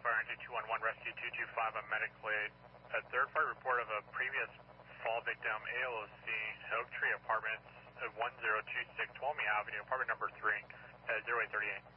Fire Engine 211, Rescue 225 on medically. A third party report of a previous fall victim, ALOC, Oak Tree Apartments, 1026 Tuolumne Avenue, apartment number 3, 0838.